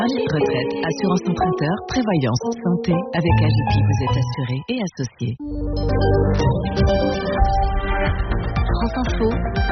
Retraite, assurance emprunteur, prévoyance, santé. Avec AGP, vous êtes assuré et associé. France Info,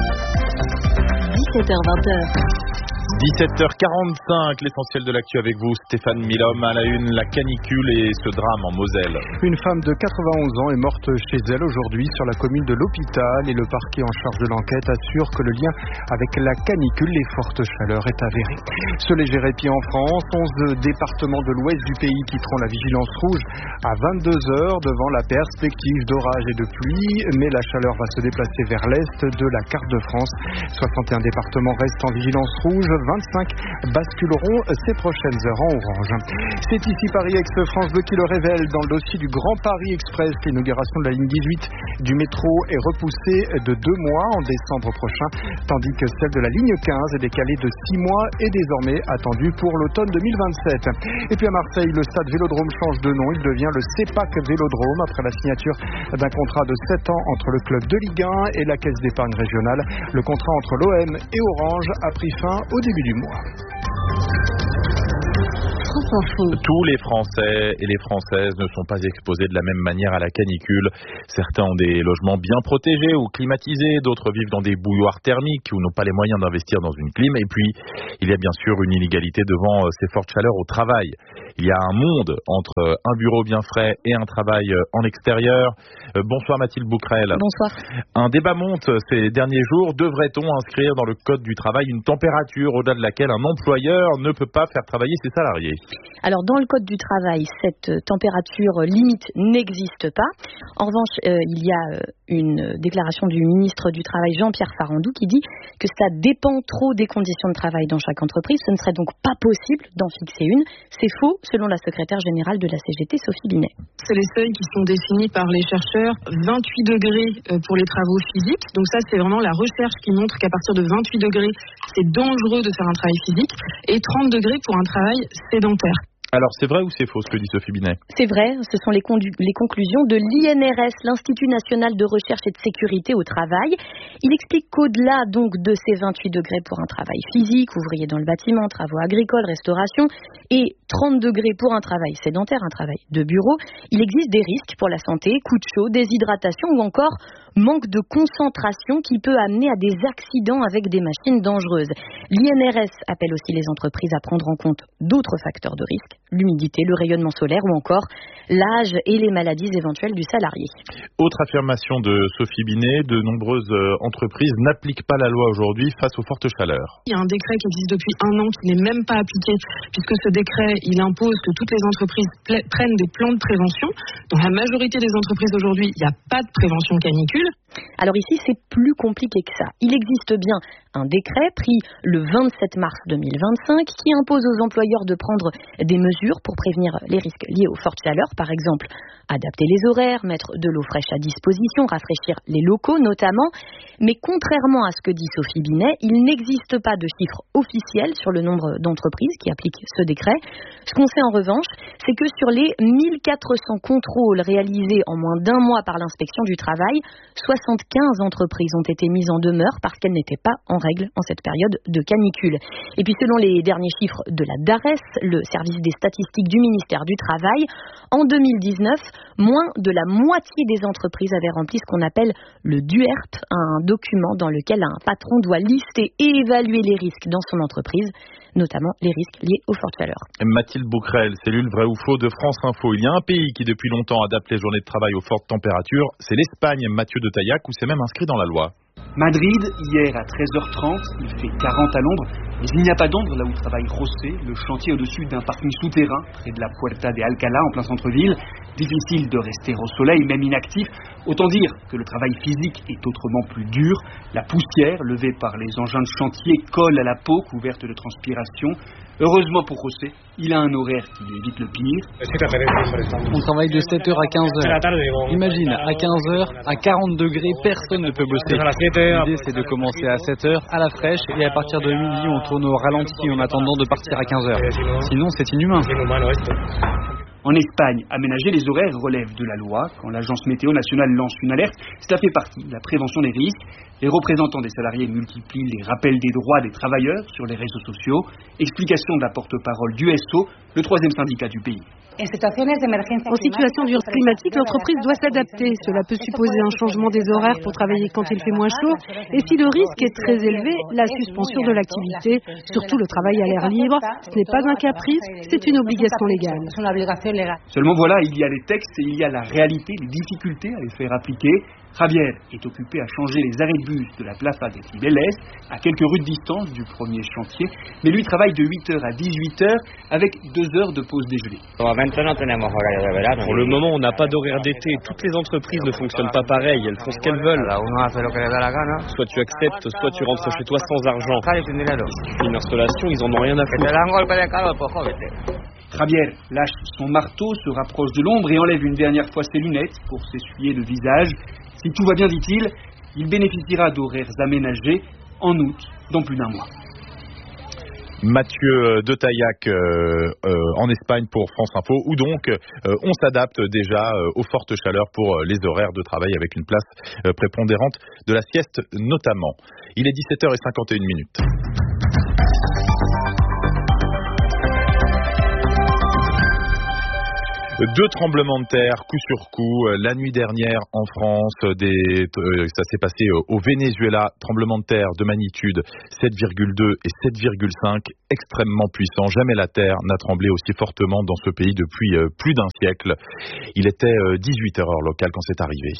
17h-20h. 17h45, l'essentiel de l'actu avec vous, Stéphane Milhomme. À la une, la canicule et ce drame en Moselle. Une femme de 91 ans est morte chez elle aujourd'hui sur la commune de l'Hôpital et le parquet en charge de l'enquête assure que le lien avec la canicule, les fortes chaleurs, est avéré. Ce léger répit en France, 11 départements de l'ouest du pays quitteront la vigilance rouge à 22h devant la perspective d'orage et de pluie, mais la chaleur va se déplacer vers l'est de la carte de France. 61 départements restent en vigilance rouge, 25 basculeront ces prochaines heures en orange. C'est ici Paris Aix-France Bleu qui le révèle. Dans le dossier du Grand Paris Express, l'inauguration de la ligne 18 du métro est repoussée de 2 mois en décembre prochain, tandis que celle de la ligne 15 est décalée de 6 mois et désormais attendue pour l'automne 2027. Et puis à Marseille, le stade Vélodrome change de nom. Il devient le CEPAC Vélodrome après la signature d'un contrat de 7 ans entre le club de Ligue 1 et la Caisse d'épargne régionale. Le contrat entre l'OM et Orange a pris fin au début du mois. Tous les Français et les Françaises ne sont pas exposés de la même manière à la canicule. Certains ont des logements bien protégés ou climatisés, d'autres vivent dans des bouilloires thermiques ou n'ont pas les moyens d'investir dans une clim. Et puis, il y a bien sûr une inégalité devant ces fortes chaleurs au travail. Il y a un monde entre un bureau bien frais et un travail en extérieur. Bonsoir Mathilde Bouquerel. Bonsoir. Un débat monte ces derniers jours. Devrait-on inscrire dans le code du travail une température au-delà de laquelle un employeur ne peut pas faire travailler ses salariés ? Alors dans le code du travail, cette température limite n'existe pas. En revanche, il y a une déclaration du ministre du Travail Jean-Pierre Farandou qui dit que ça dépend trop des conditions de travail dans chaque entreprise. Ce ne serait donc pas possible d'en fixer une. C'est faux selon la secrétaire générale de la CGT, Sophie Binet. C'est les seuils qui sont définis par les chercheurs. 28 degrés pour les travaux physiques. Donc ça, c'est vraiment la recherche qui montre qu'à partir de 28 degrés, c'est dangereux de faire un travail physique. Et 30 degrés pour un travail sédentaire. Alors, c'est vrai ou c'est faux ce que dit Sophie Binet ? C'est vrai, ce sont les conclusions de l'INRS, l'Institut National de Recherche et de Sécurité au Travail. Il explique qu'au-delà donc de ces 28 degrés pour un travail physique, ouvrier dans le bâtiment, travaux agricoles, restauration, et 30 degrés pour un travail sédentaire, un travail de bureau, il existe des risques pour la santé, coups de chaud, déshydratation ou encore manque de concentration qui peut amener à des accidents avec des machines dangereuses. L'INRS appelle aussi les entreprises à prendre en compte d'autres facteurs de risque, l'humidité, le rayonnement solaire ou encore l'âge et les maladies éventuelles du salarié. Autre affirmation de Sophie Binet, de nombreuses entreprises n'appliquent pas la loi aujourd'hui face aux fortes chaleurs. Il y a un décret qui existe depuis 1 an qui n'est même pas appliqué puisque ce décret, il impose que toutes les entreprises prennent des plans de prévention. Dans la majorité des entreprises aujourd'hui, il n'y a pas de prévention canicule. Alors ici, c'est plus compliqué que ça. Il existe bien un décret pris le 27 mars 2025 qui impose aux employeurs de prendre des mesures pour prévenir les risques liés aux fortes chaleurs, par exemple adapter les horaires, mettre de l'eau fraîche à disposition, rafraîchir les locaux notamment. Mais contrairement à ce que dit Sophie Binet, il n'existe pas de chiffre officiel sur le nombre d'entreprises qui appliquent ce décret. Ce qu'on sait en revanche, c'est que sur les 1400 contrôles réalisés en moins d'1 mois par l'inspection du travail, 75 entreprises ont été mises en demeure parce qu'elles n'étaient pas en règle en cette période de canicule. Et puis selon les derniers chiffres de la DARES, le service des statistiques du ministère du Travail, en 2019, moins de la moitié des entreprises avaient rempli ce qu'on appelle le DUERP, un document dans lequel un patron doit lister et évaluer les risques dans son entreprise, notamment les risques liés aux fortes chaleurs. Mathilde Bouquerel, cellule vrai ou faux de France Info. Il y a un pays qui depuis longtemps adapte les journées de travail aux fortes températures, c'est l'Espagne, Mathieu de Taillac, où c'est même inscrit dans la loi. Madrid, hier à 13h30, il fait 40 à l'ombre, mais il n'y a pas d'ombre là où travaille José, le chantier au-dessus d'un parking souterrain, près de la Puerta de Alcalá, en plein centre-ville. Difficile de rester au soleil, même inactif. Autant dire que le travail physique est autrement plus dur. La poussière, levée par les engins de chantier, colle à la peau, couverte de transpiration. Heureusement pour José, il a un horaire qui lui évite le pire. On travaille de 7h à 15h. Imagine, à 15h, à 40 degrés, personne ne peut bosser. L'idée, c'est de commencer à 7h, à la fraîche, et à partir de midi, on tourne au ralenti en attendant de partir à 15h. Sinon, c'est inhumain. En Espagne, aménager les horaires relève de la loi. Quand l'agence météo nationale lance une alerte, cela fait partie de la prévention des risques. Les représentants des salariés multiplient les rappels des droits des travailleurs sur les réseaux sociaux. Explication de la porte-parole du SO, le troisième syndicat du pays. En situation d'urgence climatique, l'entreprise doit s'adapter. Cela peut supposer un changement des horaires pour travailler quand il fait moins chaud. Et si le risque est très élevé, la suspension de l'activité, surtout le travail à l'air libre, ce n'est pas un caprice, c'est une obligation légale. Seulement voilà, il y a les textes et il y a la réalité, les difficultés à les faire appliquer. Javier est occupé à changer les arrêts de bus de la Plaza de Cibeles, à quelques rues de distance du premier chantier, mais lui travaille de 8h à 18h avec 2 heures de pause déjeuner. Pour le moment, on n'a pas d'horaire d'été. Toutes les entreprises ne fonctionnent pas pareil, elles font ce qu'elles veulent. Soit tu acceptes, soit tu rentres chez toi sans argent. Une installation, ils en ont rien à foutre. Javier lâche son marteau, se rapproche de l'ombre et enlève une dernière fois ses lunettes pour s'essuyer le visage. Si tout va bien, dit-il, il bénéficiera d'horaires aménagés en août, dans plus d'un mois. Mathieu de Taillac en Espagne pour France Info, où donc on s'adapte déjà aux fortes chaleurs pour les horaires de travail avec une place prépondérante de la sieste notamment. Il est 17h51. 2 tremblements de terre, coup sur coup, la nuit dernière en France, ça s'est passé au Venezuela, tremblement de terre de magnitude 7,2 et 7,5, extrêmement puissant. Jamais la terre n'a tremblé aussi fortement dans ce pays depuis plus d'un siècle. Il était 18h heure locale quand c'est arrivé.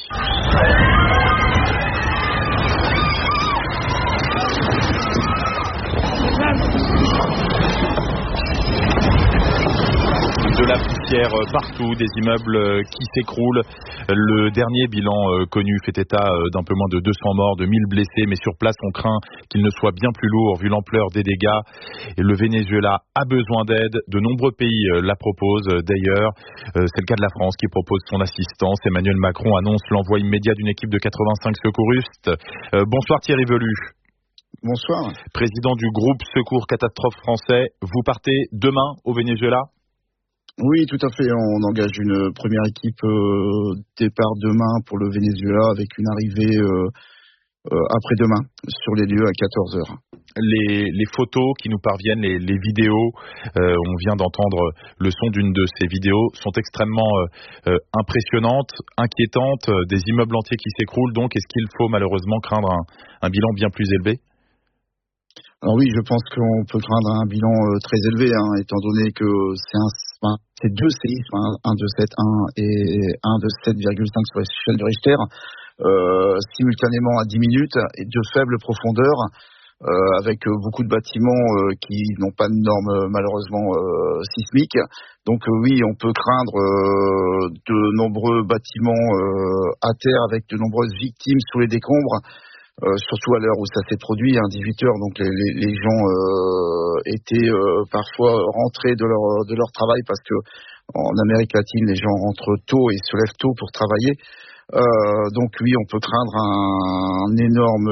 De la poussière partout, des immeubles qui s'écroulent. Le dernier bilan connu fait état d'un peu moins de 200 morts, de 1000 blessés, mais sur place on craint qu'il ne soit bien plus lourd vu l'ampleur des dégâts. Et le Venezuela a besoin d'aide, de nombreux pays la proposent d'ailleurs. C'est le cas de la France qui propose son assistance. Emmanuel Macron annonce l'envoi immédiat d'une équipe de 85 secouristes. Bonsoir Thierry Velu. Bonsoir. Président du groupe Secours Catastrophe français, vous partez demain au Venezuela ? Oui, tout à fait. On engage une première équipe départ demain pour le Venezuela avec une arrivée après-demain sur les lieux à 14h. Les photos qui nous parviennent, les vidéos, on vient d'entendre le son d'une de ces vidéos, sont extrêmement impressionnantes, inquiétantes, des immeubles entiers qui s'écroulent. Donc, est-ce qu'il faut malheureusement craindre un bilan bien plus élevé ? Alors oui, je pense qu'on peut craindre un bilan très élevé, étant donné que c'est 2 séismes, un de 7,1 et un de 7,5 sur l'échelle de Richter, simultanément à 10 minutes et de faible profondeur, avec beaucoup de bâtiments qui n'ont pas de normes malheureusement sismiques. Donc oui, on peut craindre de nombreux bâtiments à terre avec de nombreuses victimes sous les décombres. Surtout à l'heure où ça s'est produit, 18h, donc les gens étaient parfois rentrés de leur travail parce que en Amérique latine, les gens rentrent tôt et se lèvent tôt pour travailler. Donc oui, on peut craindre un énorme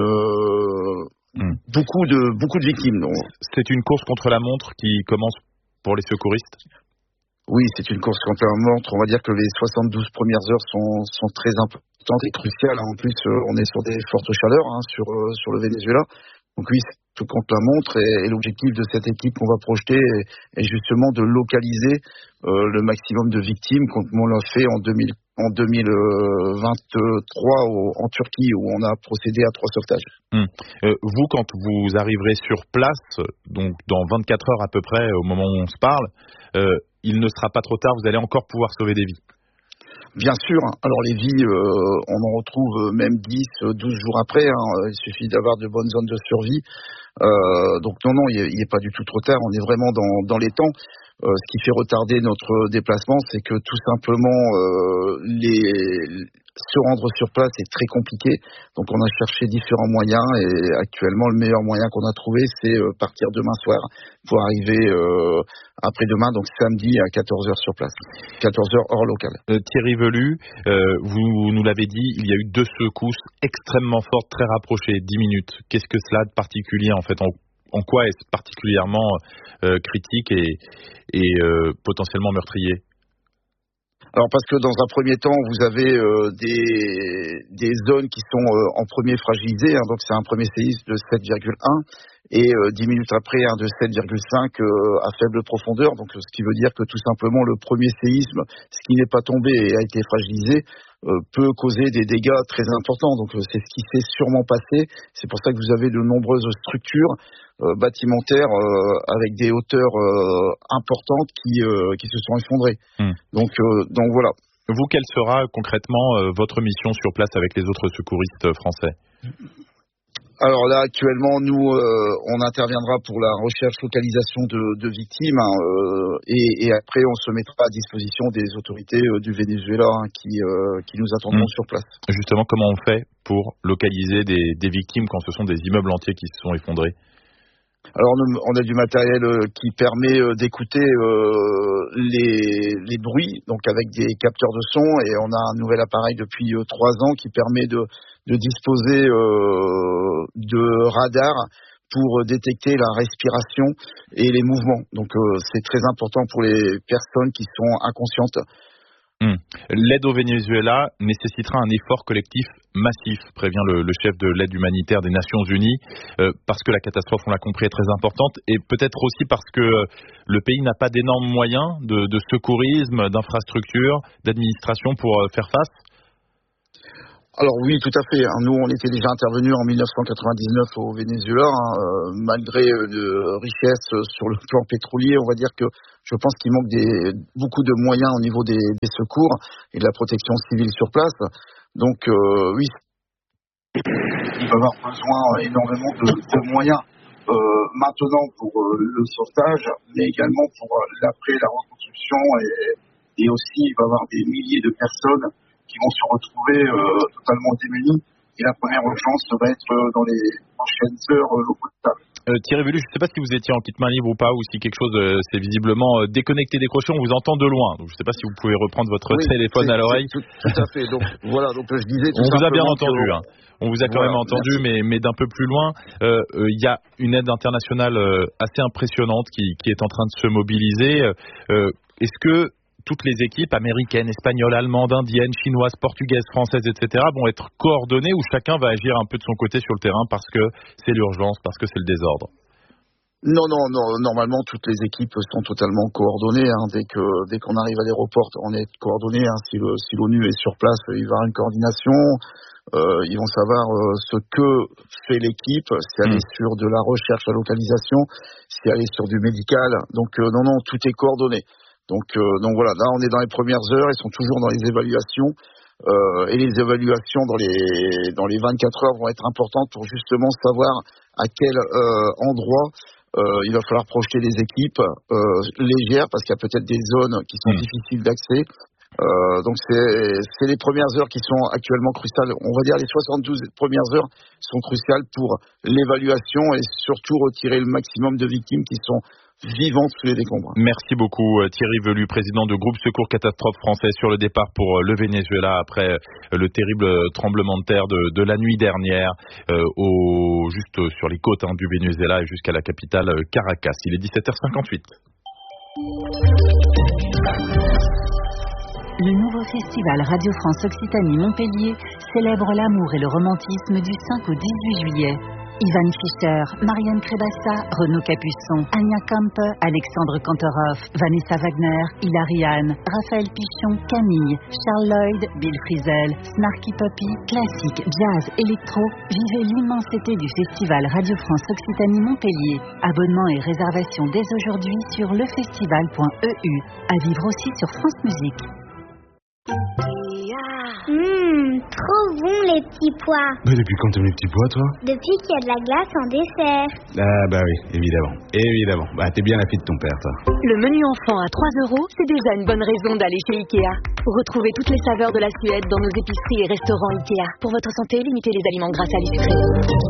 beaucoup de victimes. Donc. C'est une course contre la montre qui commence pour les secouristes ? Oui, c'est une course contre la montre. On va dire que les 72 premières heures sont très importantes et cruciales. En plus, on est sur des fortes chaleurs sur le Venezuela. Donc oui, c'est tout contre la montre. Et l'objectif de cette équipe qu'on va projeter est justement de localiser le maximum de victimes, comme on l'a fait en 2023 en Turquie, où on a procédé à 3 sauvetages. Vous, quand vous arriverez sur place, donc dans 24 heures à peu près, au moment où on se parle, il ne sera pas trop tard, vous allez encore pouvoir sauver des vies. Bien sûr. Alors les vies, on en retrouve même 10, 12 jours après. Il suffit d'avoir de bonnes zones de survie. Donc non, il n'est pas du tout trop tard. On est vraiment dans les temps. Ce qui fait retarder notre déplacement, c'est que tout simplement se rendre sur place est très compliqué. Donc on a cherché différents moyens et actuellement le meilleur moyen qu'on a trouvé, c'est partir demain soir pour arriver après-demain, donc samedi à 14h sur place. 14h hors local. Thierry Velu, vous nous l'avez dit, il y a eu 2 secousses extrêmement fortes, très rapprochées, 10 minutes. Qu'est-ce que cela de particulier en fait ? En quoi est-ce particulièrement critique et potentiellement meurtrier ? Alors parce que dans un premier temps, vous avez des zones qui sont en premier fragilisées, hein, donc c'est un premier séisme de 7,1 et 10 minutes après un de 7,5 à faible profondeur, donc ce qui veut dire que tout simplement le premier séisme, ce qui n'est pas tombé et a été fragilisé, peut causer des dégâts très importants. Donc c'est ce qui s'est sûrement passé. C'est pour ça que vous avez de nombreuses structures bâtimentaires avec des hauteurs importantes qui se sont effondrées. Donc voilà. Vous, quelle sera concrètement votre mission sur place avec les autres secouristes français ? Alors là, actuellement, nous, on interviendra pour la recherche, localisation de victimes, hein, et après, on se mettra à disposition des autorités du Venezuela, hein, qui nous attendront sur place. Justement, comment on fait pour localiser des victimes quand ce sont des immeubles entiers qui se sont effondrés ? Alors, on a du matériel qui permet d'écouter les bruits, donc avec des capteurs de son, et on a un nouvel appareil depuis 3 ans qui permet de disposer de radars pour détecter la respiration et les mouvements. Donc c'est très important pour les personnes qui sont inconscientes. L'aide au Venezuela nécessitera un effort collectif massif, prévient le chef de l'aide humanitaire des Nations Unies, parce que la catastrophe, on l'a compris, est très importante, et peut-être aussi parce que le pays n'a pas d'énormes moyens de secourisme, d'infrastructures, d'administration pour faire face. Alors oui, tout à fait. Nous, on était déjà intervenus en 1999 au Venezuela, hein, malgré de richesses sur le plan pétrolier. On va dire que je pense qu'il manque beaucoup de moyens au niveau des secours et de la protection civile sur place. Donc oui, il va y avoir besoin énormément de moyens maintenant pour le sauvetage, mais également pour l'après, la reconstruction, et aussi il va y avoir des milliers de personnes qui vont se retrouver totalement démunis. Et la première urgence va être dans les prochaines heures l'eau potable. Thierry Velu, je ne sais pas si vous étiez en kit main libre ou pas, ou si quelque chose s'est visiblement déconnecté, décroché, on vous entend de loin. Donc je ne sais pas si vous pouvez reprendre votre téléphone à l'oreille. Tout à fait. Donc voilà, donc je disais tout on vous a bien entendu. Hein. On vous a quand même entendu, mais d'un peu plus loin. Il y a une aide internationale assez impressionnante qui est en train de se mobiliser. Est-ce que toutes les équipes américaines, espagnoles, allemandes, indiennes, chinoises, portugaises, françaises, etc. vont être coordonnées, ou chacun va agir un peu de son côté sur le terrain parce que c'est l'urgence, parce que c'est le désordre? Non, normalement toutes les équipes sont totalement coordonnées. Hein. Dès qu'on arrive à l'aéroport, on est coordonné. Hein. Si l'ONU est sur place, il va y avoir une coordination. Ils vont savoir ce que fait l'équipe, si elle est sur de la recherche, la localisation, si elle est sur du médical. Donc non, tout est coordonné. Donc voilà, là on est dans les premières heures, ils sont toujours dans les évaluations, et les évaluations dans les 24 heures vont être importantes pour justement savoir à quel endroit il va falloir projeter les équipes légères, parce qu'il y a peut-être des zones qui sont difficiles d'accès. Donc c'est les premières heures qui sont actuellement cruciales. On va dire les 72 premières heures sont cruciales pour l'évaluation et surtout retirer le maximum de victimes qui sont vivantes sous les décombres. Merci beaucoup Thierry Velu, président de Groupe Secours Catastrophe Français, sur le départ pour le Venezuela après le terrible tremblement de terre de la nuit dernière, juste sur les côtes du Venezuela et jusqu'à la capitale Caracas. Il est 17h58. Le nouveau festival Radio France Occitanie Montpellier célèbre l'amour et le romantisme du 5 au 18 juillet. Ivan Fischer, Marianne Crébassa, Renaud Capuçon, Anya Kampe, Alexandre Kantorov, Vanessa Wagner, Hilary Ann, Raphaël Pichon, Camille, Charles Lloyd, Bill Frisell, Snarky Puppy, classique, jazz, électro. Vivez l'immensité du festival Radio France Occitanie Montpellier. Abonnement et réservation dès aujourd'hui sur lefestival.eu. À vivre aussi sur France Musique. Trop bon les petits pois. Mais depuis quand t'aimes les petits pois, toi? Depuis qu'il y a de la glace en dessert. Ah bah oui, évidemment. Bah t'es bien la fille de ton père, toi. Le menu enfant à 3 €, c'est déjà une bonne raison d'aller chez Ikea. Retrouvez toutes les saveurs de la Suède dans nos épiceries et restaurants Ikea. Pour votre santé, limitez les aliments gras, salés, sucrés.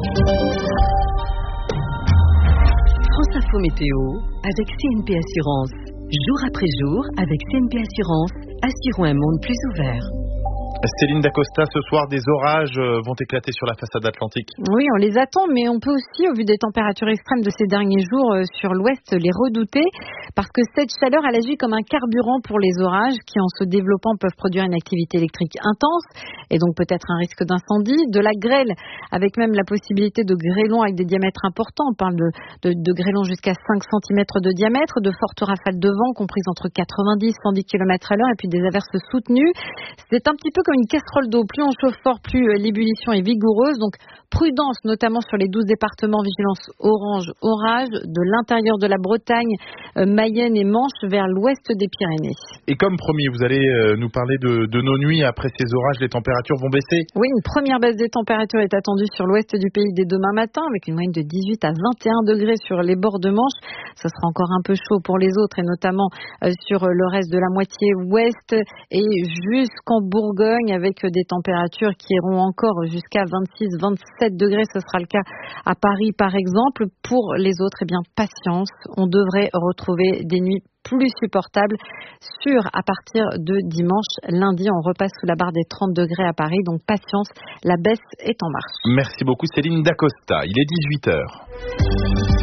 France Info Météo avec CNP Assurance. Jour après jour, avec CNP Assurance, assurons un monde plus ouvert. Céline Dacosta, ce soir, des orages vont éclater sur la façade atlantique. Oui, on les attend, mais on peut aussi, au vu des températures extrêmes de ces derniers jours sur l'ouest, les redouter, parce que cette chaleur, elle agit comme un carburant pour les orages, qui en se développant peuvent produire une activité électrique intense, et donc peut-être un risque d'incendie, de la grêle, avec même la possibilité de grêlons avec des diamètres importants. On parle de grêlons jusqu'à 5 cm de diamètre, de fortes rafales de vent comprises entre 90 et 110 km à l'heure, et puis des averses soutenues. C'est un petit peu comme une casserole d'eau. Plus on chauffe fort, plus l'ébullition est vigoureuse. Donc prudence, notamment sur les 12 départements vigilance orange orage, de l'intérieur de la Bretagne, Mayenne et Manche vers l'ouest des Pyrénées. Et comme promis, vous allez nous parler de nos nuits. Après ces orages, les températures vont baisser? Oui, une première baisse des températures est attendue sur l'ouest du pays dès demain matin, avec une moyenne de 18 à 21 degrés sur les bords de Manche. Ça sera encore un peu chaud pour les autres, et notamment sur le reste de la moitié ouest et jusqu'en Bourgogne, avec des températures qui iront encore jusqu'à 26-27 degrés. Ce sera le cas à Paris, par exemple. Pour les autres, eh bien, patience. On devrait retrouver des nuits plus supportables à partir de dimanche. Lundi, on repasse sous la barre des 30 degrés à Paris. Donc, patience, la baisse est en marche. Merci beaucoup, Céline Dacosta. Il est 18h.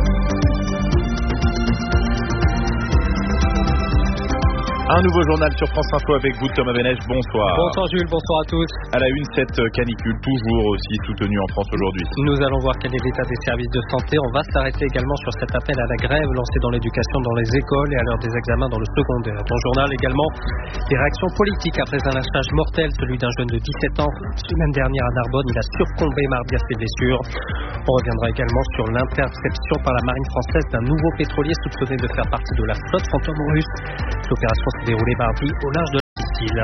Un nouveau journal sur France Info avec vous, Thomas Benech. Bonsoir. Bonsoir Jules, bonsoir à tous. À la une, cette canicule toujours aussi soutenue en France aujourd'hui. Nous allons voir quel est l'état des services de santé. On va s'arrêter également sur cet appel à la grève lancé dans l'éducation, dans les écoles et à l'heure des examens dans le secondaire. Dans le journal également, des réactions politiques après un lynchage mortel, celui d'un jeune de 17 ans. Semaine dernière à Narbonne, il a surplombé mardi à ses blessures. On reviendra également sur l'interception par la marine française d'un nouveau pétrolier soupçonné de faire partie de la flotte fantôme russe. L'opération s'est déroulée mardi au large de la Sicile.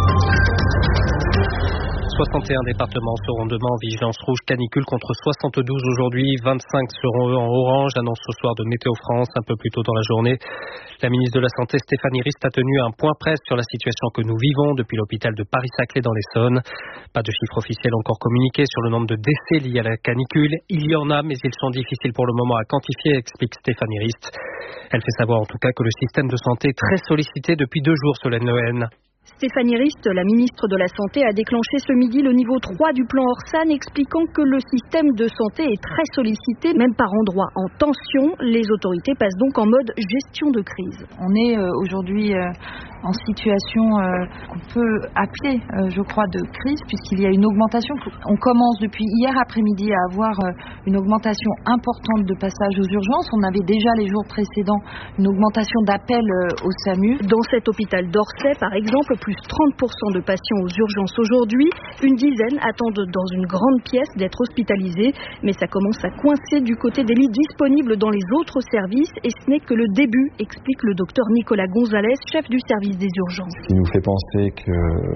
61 départements seront demain en vigilance rouge canicule contre 72 aujourd'hui. 25 seront en orange, annonce ce soir de Météo France un peu plus tôt dans la journée. La ministre de la Santé, Stéphanie Rist, a tenu un point presse sur la situation que nous vivons depuis l'hôpital de Paris-Saclay dans l'Essonne. Pas de chiffres officiels encore communiqués sur le nombre de décès liés à la canicule. Il y en a, mais ils sont difficiles pour le moment à quantifier, explique Stéphanie Rist. Elle fait savoir en tout cas que le système de santé est très sollicité depuis 2 jours, Solène Lehen. Stéphanie Rist, la ministre de la Santé, a déclenché ce midi le niveau 3 du plan Orsan, expliquant que le système de santé est très sollicité, même par endroits en tension. Les autorités passent donc en mode gestion de crise. On est aujourd'hui en situation qu'on peut appeler, je crois, de crise, puisqu'il y a une augmentation. On commence depuis hier après-midi à avoir une augmentation importante de passages aux urgences. On avait déjà les jours précédents une augmentation d'appels au SAMU. Dans cet hôpital d'Orsay, par exemple, plus 30% de patients aux urgences aujourd'hui. Une dizaine attendent dans une grande pièce d'être hospitalisés. Mais ça commence à coincer du côté des lits disponibles dans les autres services. Et ce n'est que le début, explique le docteur Nicolas Gonzalez, chef du service des urgences. Ce qui nous fait penser que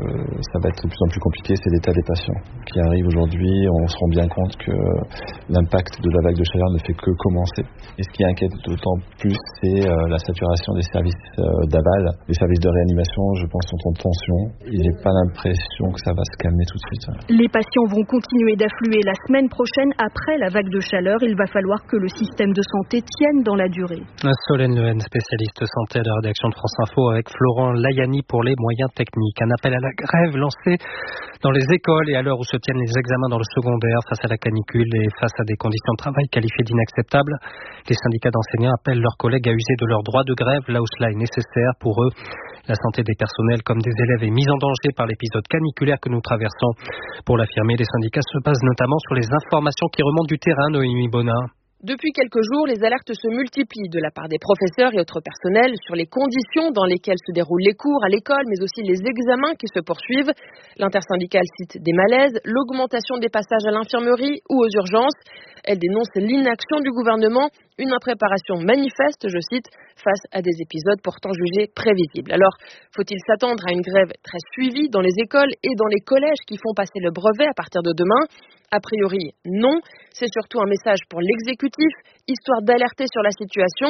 ça va être de plus en plus compliqué, c'est l'état des patients qui arrivent aujourd'hui. On se rend bien compte que l'impact de la vague de chaleur ne fait que commencer. Et ce qui inquiète d'autant plus, c'est la saturation des services d'aval. Les services de réanimation, je pense, sont en tension. Et j'ai pas l'impression que ça va se calmer tout de suite. Les patients vont continuer d'affluer la semaine prochaine après la vague de chaleur. Il va falloir que le système de santé tienne dans la durée. Solène Lehen, spécialiste santé à la rédaction de France Info, avec Florent Layani pour les moyens techniques. Un appel à la grève lancé dans les écoles et à l'heure où se tiennent les examens dans le secondaire face à la canicule et face à des conditions de travail qualifiées d'inacceptables. Les syndicats d'enseignants appellent leurs collègues à user de leur droit de grève là où cela est nécessaire. Pour eux, la santé des personnels comme des élèves est mise en danger par l'épisode caniculaire que nous traversons. Pour l'affirmer, les syndicats se basent notamment sur les informations qui remontent du terrain, Noémie Bonin. Depuis quelques jours, les alertes se multiplient de la part des professeurs et autres personnels sur les conditions dans lesquelles se déroulent les cours à l'école, mais aussi les examens qui se poursuivent. L'intersyndicale cite des malaises, l'augmentation des passages à l'infirmerie ou aux urgences. Elle dénonce l'inaction du gouvernement, une impréparation manifeste, je cite, face à des épisodes pourtant jugés prévisibles. Alors, faut-il s'attendre à une grève très suivie dans les écoles et dans les collèges qui font passer le brevet à partir de demain ? A priori, non. C'est surtout un message pour l'exécutif, histoire d'alerter sur la situation.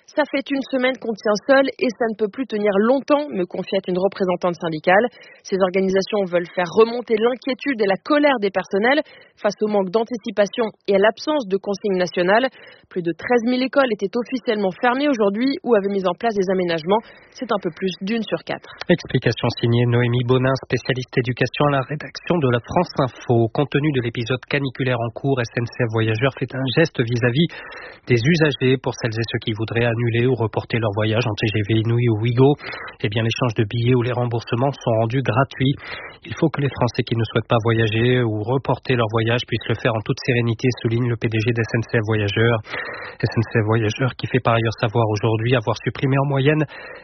Ça fait une semaine qu'on tient seul et ça ne peut plus tenir longtemps, me confiait une représentante syndicale. Ces organisations veulent faire remonter l'inquiétude et la colère des personnels face au manque d'anticipation et à l'absence de consignes nationales. Plus de 13 000 écoles étaient officiellement fermées aujourd'hui ou avaient mis en place des aménagements. C'est un peu plus d'1 sur 4. Explication signée Noémie Bonin, spécialiste éducation à la rédaction de la France Info. Compte tenu de l'épisode caniculaire en cours, SNCF Voyageurs fait un geste vis-à-vis des usagers pour celles et ceux qui voudraient annuler ou reporter leur voyage en TGV Inouï ou Ouigo. Eh bien, l'échange de billets ou les remboursements sont rendus gratuits. Il faut que les Français qui ne souhaitent pas voyager ou reporter leur voyage puissent le faire en toute sérénité, souligne le PDG d'SNCF Voyageurs. SNCF Voyageurs qui fait par ailleurs savoir aujourd'hui avoir supprimé en moyenne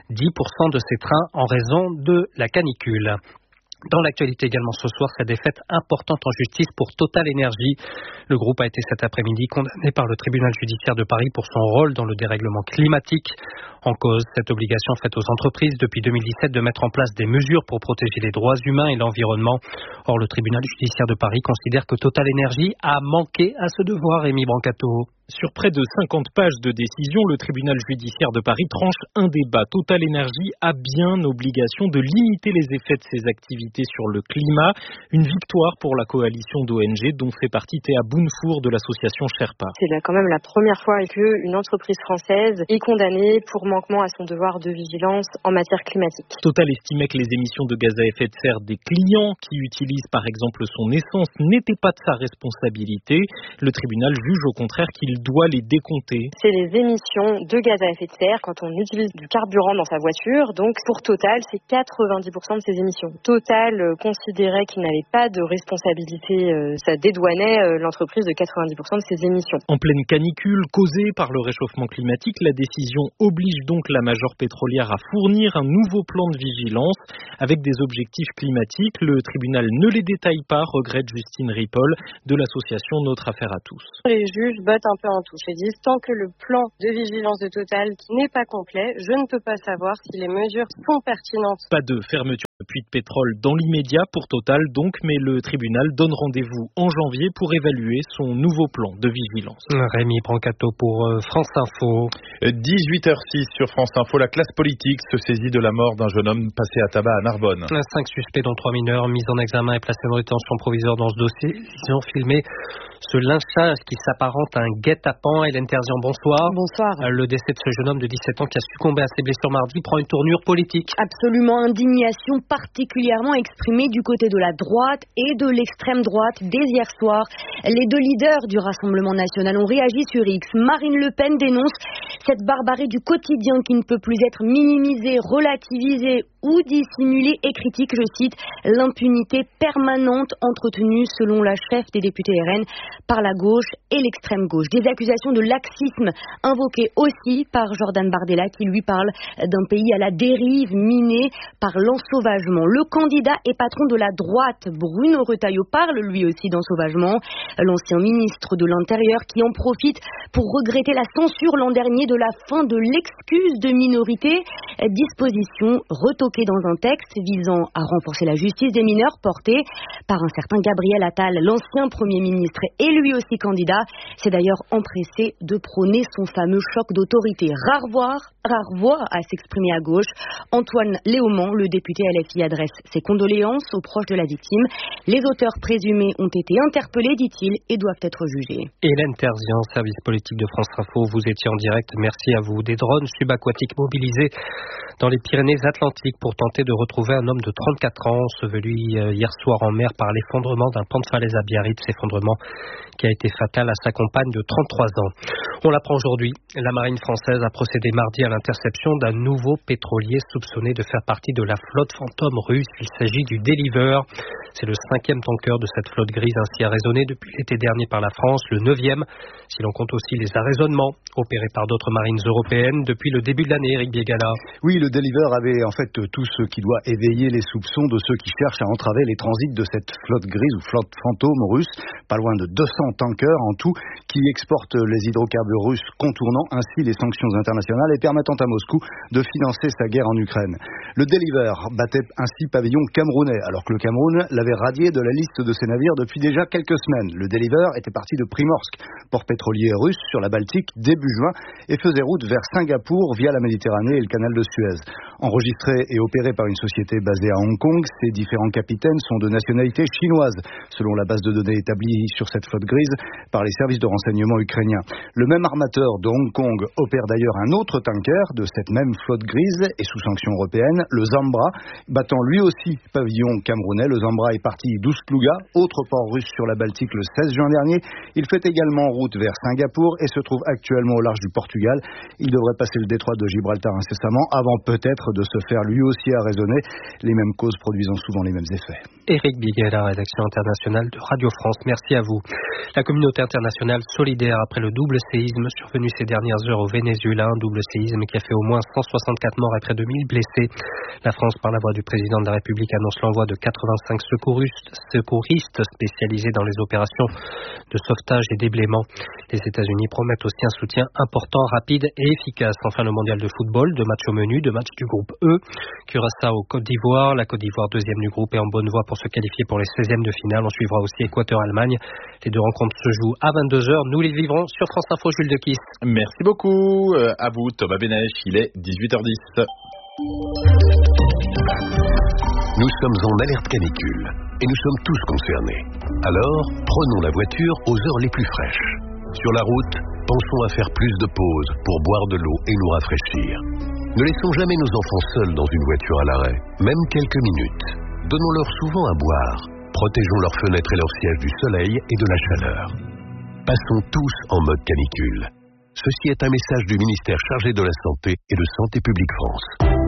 10% de ses trains en raison de la canicule. Dans l'actualité également ce soir, cette défaite importante en justice pour Total Énergie. Le groupe a été cet après-midi condamné par le tribunal judiciaire de Paris pour son rôle dans le dérèglement climatique. En cause, cette obligation faite aux entreprises depuis 2017 de mettre en place des mesures pour protéger les droits humains et l'environnement. Or, le tribunal judiciaire de Paris considère que Total Énergie a manqué à ce devoir, Rémi Brancato. Sur près de 50 pages de décision, le tribunal judiciaire de Paris tranche un débat. Total Énergie a bien l'obligation de limiter les effets de ses activités sur le climat. Une victoire pour la coalition d'ONG dont fait partie Théa Bounfour de l'association Sherpa. C'est quand même la première fois qu'une entreprise française est condamnée pour manquement à son devoir de vigilance en matière climatique. Total estimait que les émissions de gaz à effet de serre des clients qui utilisent par exemple son essence n'étaient pas de sa responsabilité. Le tribunal juge au contraire qu'il doit les décompter. C'est les émissions de gaz à effet de serre quand on utilise du carburant dans sa voiture. Donc pour Total, c'est 90% de ses émissions. Total considérait qu'il n'avait pas de responsabilité. Ça dédouanait l'entreprise de 90% de ses émissions. En pleine canicule causée par le réchauffement climatique, la décision oblige donc la major pétrolière à fournir un nouveau plan de vigilance avec des objectifs climatiques. Le tribunal ne les détaille pas, regrette Justine Ripoll de l'association Notre Affaire à tous. Les juges bottent un peu en touche et disent tant que le plan de vigilance de Total n'est pas complet, je ne peux pas savoir si les mesures sont pertinentes. Pas de fermeture de puits de pétrole dans l'immédiat pour Total donc, mais le tribunal donne rendez-vous en janvier pour évaluer son nouveau plan de vigilance. Rémi Brancato pour France Info. 18h06 sur France Info, la classe politique se saisit de la mort d'un jeune homme passé à tabac à Narbonne. 5 suspects dont 3 mineurs mis en examen et placés en détention provisoire dans ce dossier. Ils ont filmé ce lynchage qui s'apparente à un guet-apens. Hélène Terzian, bonsoir. Bonsoir. Le décès de ce jeune homme de 17 ans qui a succombé à ses blessures mardi prend une tournure politique. Absolument, indignation particulièrement exprimée du côté de la droite et de l'extrême droite dès hier soir. Les deux leaders du Rassemblement national ont réagi sur X. Marine Le Pen dénonce cette barbarie du quotidien qui ne peut plus être minimisée, relativisée ou dissimulée et critique, je cite, l'impunité permanente entretenue selon la chef des députés RN par la gauche et l'extrême gauche. Des accusations de laxisme invoquées aussi par Jordan Bardella qui lui parle d'un pays à la dérive miné par l'ensauvagement. Le candidat et patron de la droite, Bruno Retailleau, parle lui aussi d'ensauvagement. L'ancien ministre de l'Intérieur qui en profite pour regretter la censure l'an dernier de la fin de l'excuse de minorité, disposition retoquée dans un texte visant à renforcer la justice des mineurs porté par un certain Gabriel Attal, l'ancien Premier ministre et lui aussi candidat, s'est d'ailleurs empressé de prôner son fameux choc d'autorité. Rare voix à s'exprimer à gauche. Antoine Léaumont, le député LFI, adresse ses condoléances aux proches de la victime. Les auteurs présumés ont été interpellés, dit-il, et doivent être jugés. Hélène Terzian, service politique de France Info, vous étiez en direct. Merci à vous. Des drones subaquatiques mobilisés dans les Pyrénées-Atlantiques pour tenter de retrouver un homme de 34 ans enseveli hier soir en mer par l'effondrement d'un pan de falaise à Biarritz, effondrement qui a été fatal à sa compagne de 33 ans. On l'apprend aujourd'hui, la marine française a procédé mardi à l'interception d'un nouveau pétrolier soupçonné de faire partie de la flotte fantôme russe. Il s'agit du Deliver. C'est le 5e tanker de cette flotte grise ainsi arraisonné depuis l'été dernier par la France, le 9e, si l'on compte aussi les arraisonnements opérés par d'autres marines européennes depuis le début de l'année, Éric Biégala. Oui, le Deliver avait en fait tout ce qui doit éveiller les soupçons de ceux qui cherchent à entraver les transits de cette flotte grise ou flotte fantôme russe, pas loin de 200 tankers en tout, qui exportent les hydrocarbures russes, contournant ainsi les sanctions internationales et permettant à Moscou de financer sa guerre en Ukraine. Le Deliver battait ainsi pavillon camerounais, alors que le Cameroun l'avait radié de la liste de ses navires depuis déjà quelques semaines. Le Deliver était parti de Primorsk, port pétrolier russe sur la Baltique, début juin, et faisait route vers Singapour via la Méditerranée et le canal de Suez. Enregistré et opéré par une société basée à Hong Kong, ces différents capitaines sont de nationalité chinoise, selon la base de données établie sur cette flotte grise par les services de renseignement ukrainiens. Le même armateur de Hong Kong opère d'ailleurs un autre tanker de cette même flotte grise et sous sanction européenne, le Zambra, battant lui aussi pavillon camerounais. Le Zambra est parti d'Oust-Louga, autre port russe sur la Baltique, le 16 juin dernier. Il fait également route vers Singapour et se trouve actuellement au large du Portugal. Il devrait passer le détroit de Gibraltar incessamment avant peut-être de se faire lui aussi arraisonner, les mêmes causes produisant souvent les mêmes effets. Éric Biguet, la rédaction internationale de Radio France. Merci à vous. La communauté internationale solidaire après le double séisme survenu ces dernières heures au Venezuela, un double séisme qui a fait au moins 164 morts et près de 1000 blessés. La France, par la voix du président de la République, annonce l'envoi de 85 secouristes spécialisés dans les opérations de sauvetage et déblaiement. Les États-Unis promettent aussi un soutien important, rapide et efficace. Enfin, le mondial de football, 2 matchs au menu, 2 matchs du groupe E. Curaçao, Côte d'Ivoire. La Côte d'Ivoire, deuxième du groupe, est en bonne voie pour se qualifier pour les 16e de finale. On suivra aussi Équateur-Allemagne. Les 2 rencontres se jouent à 22h. Nous les vivrons sur France Info. Jules de Kiss. Merci beaucoup. À vous, Thomas Benech. Il est 18h10. Nous sommes en alerte canicule et nous sommes tous concernés. Alors, prenons la voiture aux heures les plus fraîches. Sur la route, pensons à faire plus de pauses pour boire de l'eau et nous rafraîchir. Ne laissons jamais nos enfants seuls dans une voiture à l'arrêt, même quelques minutes. Donnons-leur souvent à boire. Protégeons leurs fenêtres et leurs sièges du soleil et de la chaleur. Passons tous en mode canicule. Ceci est un message du ministère chargé de la Santé et de Santé publique France.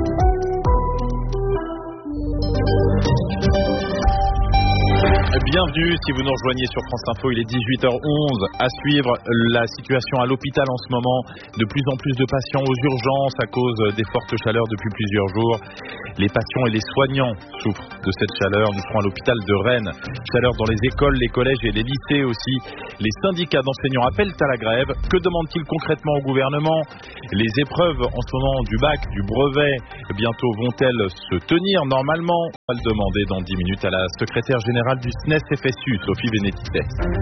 Bienvenue si vous nous rejoignez sur France Info, il est 18h11. À suivre la situation à l'hôpital en ce moment. De plus en plus de patients aux urgences à cause des fortes chaleurs depuis plusieurs jours. Les patients et les soignants souffrent de cette chaleur. Nous serons à l'hôpital de Rennes. Chaleur dans les écoles, les collèges et les lycées aussi. Les syndicats d'enseignants appellent à la grève. Que demandent-ils concrètement au gouvernement? Les épreuves en ce moment du bac, du brevet, bientôt vont-elles se tenir normalement? On va le demander dans 10 minutes à la secrétaire générale du SNES FSU, Sophie Vénétité.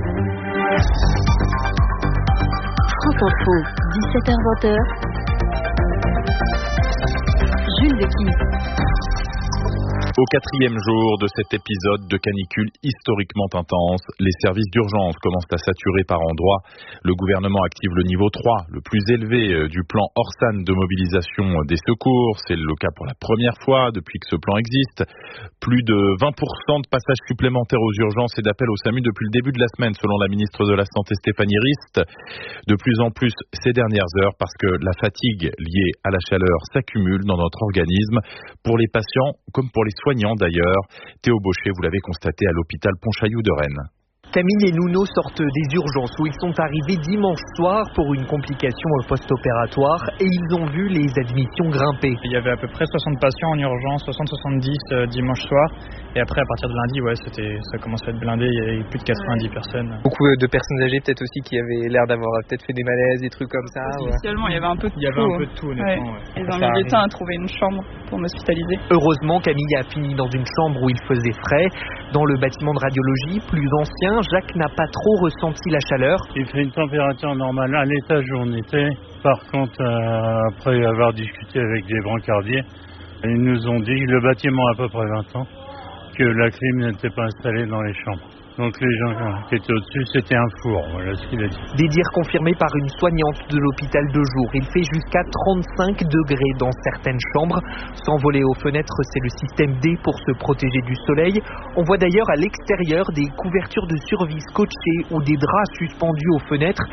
France Info, 17h-20h. Jules de Kiss. Au 4e jour de cet épisode de canicule historiquement intense, les services d'urgence commencent à saturer par endroits. Le gouvernement active le niveau 3, le plus élevé du plan Orsan de mobilisation des secours. C'est le cas pour la première fois depuis que ce plan existe. Plus de 20% de passages supplémentaires aux urgences et d'appels au SAMU depuis le début de la semaine, selon la ministre de la Santé Stéphanie Rist. De plus en plus ces dernières heures parce que la fatigue liée à la chaleur s'accumule dans notre organisme, pour les patients comme pour les soignants d'ailleurs. Théo Baucher, vous l'avez constaté à l'hôpital Pontchaillou de Rennes. Camille et Nuno sortent des urgences où ils sont arrivés dimanche soir pour une complication post-opératoire et ils ont vu les admissions grimper. Il y avait à peu près 60 patients en urgence, 60-70 dimanche soir. Et après, à partir de lundi, ça commençait à être blindé, il y avait plus de 90 personnes. Beaucoup de personnes âgées peut-être aussi qui avaient l'air d'avoir peut-être fait des malaises, des trucs comme ça. Initialement, il y avait un peu de tout. Il y avait un peu de tout, honnêtement. Ils ont mis du temps à trouver une chambre pour m'hospitaliser. Heureusement, Camille a fini dans une chambre où il faisait frais. Dans le bâtiment de radiologie, plus ancien, Jacques n'a pas trop ressenti la chaleur. Il fait une température normale à l'étage où on était. Par contre, après avoir discuté avec des brancardiers, ils nous ont dit, le bâtiment a à peu près 20 ans, que la clim n'était pas installée dans les chambres. Donc les gens qui étaient au-dessus, c'était un four, voilà ce qu'il a dit. Des dires confirmés par une soignante de l'hôpital de jour. Il fait jusqu'à 35 degrés dans certaines chambres. S'envoler aux fenêtres, c'est le système D pour se protéger du soleil. On voit d'ailleurs à l'extérieur des couvertures de survie scotchées ou des draps suspendus aux fenêtres.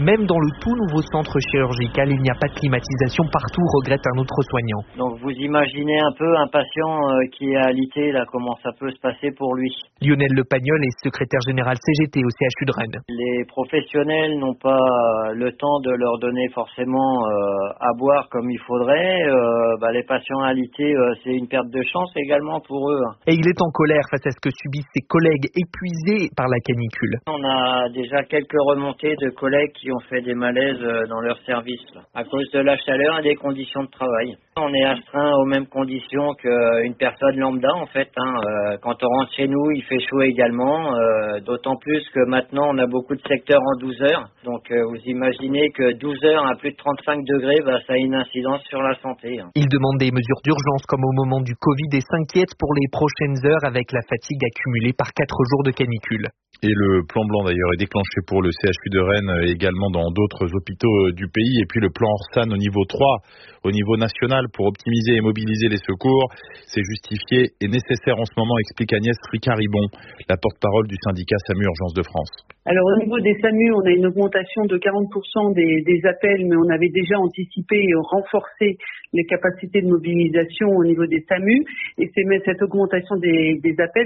Même dans le tout nouveau centre chirurgical, il n'y a pas de climatisation partout, regrette un autre soignant. Donc vous imaginez un peu un patient qui est alité, là, comment ça peut se passer pour lui. Lionel Le Pagnol est secrétaire général CGT au CHU de Rennes. Les professionnels n'ont pas le temps de leur donner forcément à boire comme il faudrait. Les patients alités, c'est une perte de chance également pour eux. Et il est en colère face à ce que subissent ses collègues épuisés par la canicule. On a déjà quelques remontées de collègues qui ont fait des malaises dans leur service, là, à cause de la chaleur et des conditions de travail. On est astreint aux mêmes conditions qu'une personne lambda en fait. Quand on rentre chez nous, il fait chaud également, d'autant plus que maintenant on a beaucoup de secteurs en 12 heures. Donc vous imaginez que 12 heures à plus de 35 degrés, ça a une incidence sur la santé. Il demande des mesures d'urgence comme au moment du Covid et s'inquiète pour les prochaines heures avec la fatigue accumulée par 4 jours de canicule. Et le plan blanc d'ailleurs est déclenché pour le CHU de Rennes et également dans d'autres hôpitaux du pays. Et puis le plan Orsan au niveau 3, au niveau national, pour optimiser et mobiliser les secours. C'est justifié et nécessaire en ce moment, explique Agnès Ricard-Ribon, la porte-parole du syndicat SAMU Urgence de France. Alors au niveau des SAMU, on a une augmentation de 40% des appels, mais on avait déjà anticipé et renforcé les capacités de mobilisation au niveau des SAMU. Et cette augmentation des appels,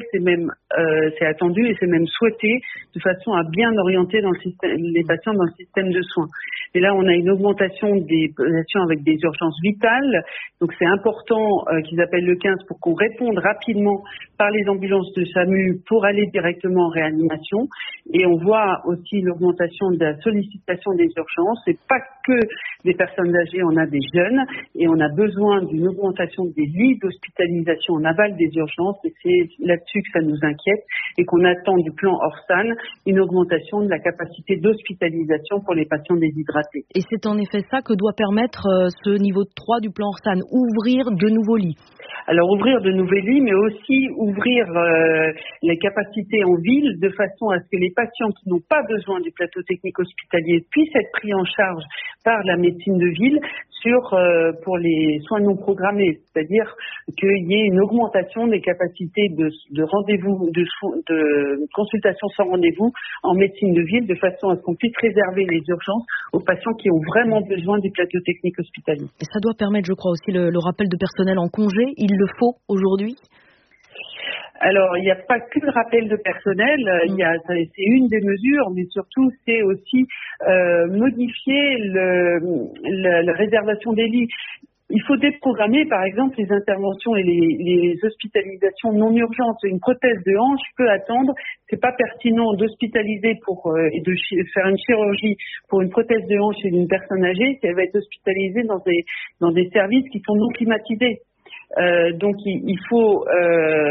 c'est attendu et c'est même souhaité de façon à bien orienter les patients dans le système de soins. Et là, on a une augmentation des patients avec des urgences vitales. Donc c'est important qu'ils appellent le 15 pour qu'on réponde rapidement par les ambulances de SAMU pour aller directement en réanimation. Et on voit aussi l'augmentation de la sollicitation des urgences. C'est pas que des personnes âgées, on a des jeunes et on a besoin d'une augmentation des lits d'hospitalisation en aval des urgences. Et c'est là-dessus que ça nous inquiète et qu'on attend du plan Orsan une augmentation de la capacité d'hospitalisation pour les patients déshydratés. Et c'est en effet ça que doit permettre ce niveau 3 du plan Orsan, ouvrir de nouveaux lits. Alors ouvrir de nouveaux lits, mais aussi ouvrir les capacités en ville de façon à ce que les patients qui n'ont pas besoin du plateau technique hospitalier puissent être pris en charge par la médecine de ville pour les soins non programmés, c'est-à-dire qu'il y ait une augmentation des capacités de rendez-vous, de consultation sans rendez-vous en médecine de ville, de façon à ce qu'on puisse réserver les urgences aux patients qui ont vraiment besoin du plateau technique hospitalier. Et ça doit permettre, je crois, aussi le rappel de personnel en congé. Il le faut aujourd'hui ? Alors, il n'y a pas que le rappel de personnel, c'est une des mesures, mais surtout, c'est aussi modifier la réservation des lits. Il faut déprogrammer, par exemple, les interventions et les hospitalisations non urgentes. Une prothèse de hanche peut attendre. C'est pas pertinent d'hospitaliser et de faire une chirurgie pour une prothèse de hanche chez une personne âgée si elle va être hospitalisée dans des services qui sont non climatisés. Donc, il faut